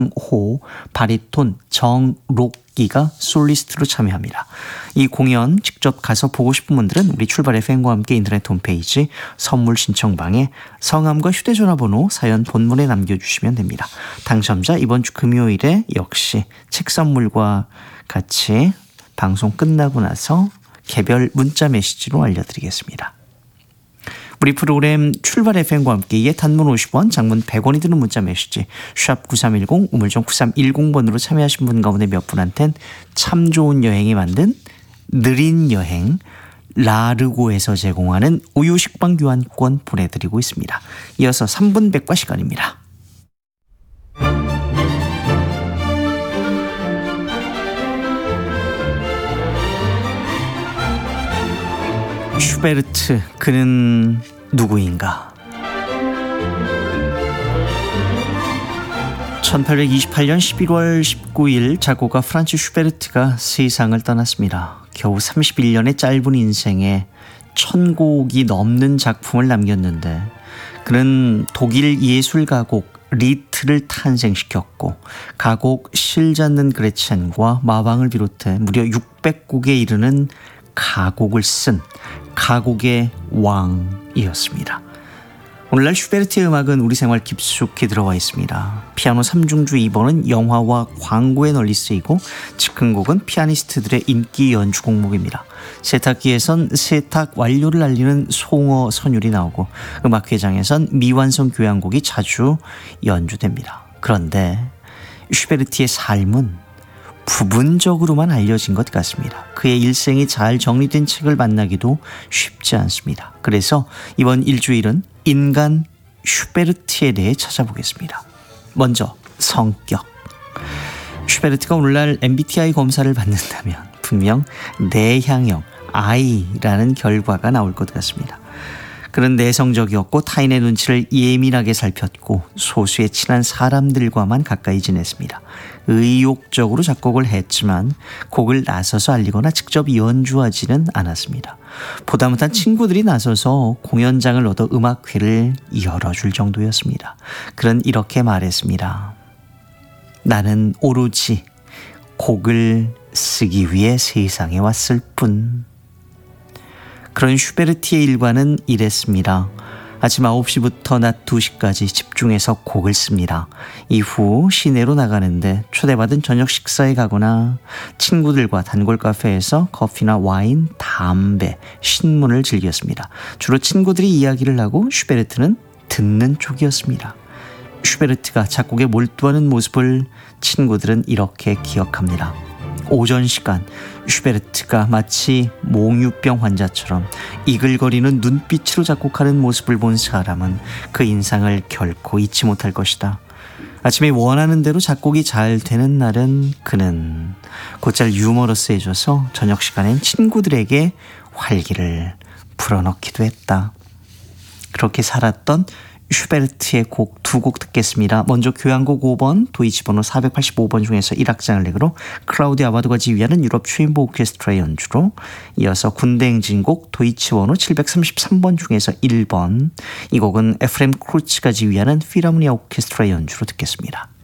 호, 바리톤 정록기가 솔리스트로 참여합니다. 이 공연 직접 가서 보고 싶은 분들은 우리 출발 FM과 함께 인터넷 홈페이지 선물 신청방에 성함과 휴대전화 번호 사연 본문에 남겨주시면 됩니다. 당첨자 이번 주 금요일에 역시 책 선물과 같이 방송 끝나고 나서 개별 문자 메시지로 알려드리겠습니다. 우리 프로그램 출발 FM과 함께의 단문 50원, 장문 100원이 드는 문자 메시지 샵 9310, 우물정 9310번으로 참여하신 분 가운데 몇 분한텐 참 좋은 여행이 만든 느린 여행 라르고에서 제공하는 우유 식빵 교환권 보내드리고 있습니다. 이어서 3분 백과 시간입니다. 슈베르트, 그는 누구인가? 1828년 11월 19일 작곡가 프란츠 슈베르트가 세상을 떠났습니다. 겨우 31년의 짧은 인생에 1000곡이 넘는 작품을 남겼는데 그는 독일 예술 가곡 리트를 탄생시켰고 가곡 실잡는 그레첸과 마방을 비롯해 무려 600곡에 이르는 가곡을 쓴 가곡의 왕이었습니다. 오늘날 슈베르트의 음악은 우리 생활 깊숙이 들어와 있습니다. 피아노 3중주 2번은 영화와 광고에 널리 쓰이고 즉흥곡은 피아니스트들의 인기 연주 곡목입니다. 세탁기에선 세탁 완료를 알리는 송어 선율이 나오고 음악회장에선 미완성 교향곡이 자주 연주됩니다. 그런데 슈베르트의 삶은 부분적으로만 알려진 것 같습니다. 그의 일생이 잘 정리된 책을 만나기도 쉽지 않습니다. 그래서 이번 일주일은 인간 슈베르트에 대해 찾아보겠습니다. 먼저 성격. 슈베르트가 오늘날 MBTI 검사를 받는다면 분명 내향형 I라는 결과가 나올 것 같습니다. 그는 내성적이었고 타인의 눈치를 예민하게 살폈고 소수의 친한 사람들과만 가까이 지냈습니다. 의욕적으로 작곡을 했지만 곡을 나서서 알리거나 직접 연주하지는 않았습니다. 보다 못한 친구들이 나서서 공연장을 얻어 음악회를 열어줄 정도였습니다. 그는 이렇게 말했습니다. 나는 오로지 곡을 쓰기 위해 세상에 왔을 뿐. 그런 슈베르트의 일과는 이랬습니다. 아침 9시부터 낮 2시까지 집중해서 곡을 씁니다. 이후 시내로 나가는데 초대받은 저녁 식사에 가거나 친구들과 단골 카페에서 커피나 와인, 담배, 신문을 즐겼습니다. 주로 친구들이 이야기를 하고 슈베르트는 듣는 쪽이었습니다. 슈베르트가 작곡에 몰두하는 모습을 친구들은 이렇게 기억합니다. 오전 시간 슈베르트가 마치 몽유병 환자처럼 이글거리는 눈빛으로 작곡하는 모습을 본 사람은 그 인상을 결코 잊지 못할 것이다. 아침에 원하는 대로 작곡이 잘 되는 날은 그는 곧잘 유머러스해져서 저녁 시간엔 친구들에게 활기를 불어넣기도 했다. 그렇게 살았던 슈베르트의 곡 두 곡 듣겠습니다. 먼저 교향곡 5번 도이치 번호 485번 중에서 1악장을 내기로 클라우디 아바도가 지휘하는 유럽 추인부 오케스트라의 연주로, 이어서 군대 행진곡 도이치 번호 733번 중에서 1번, 이 곡은 에프렘 크루츠가 지휘하는 필하모니아 오케스트라의 연주로 듣겠습니다.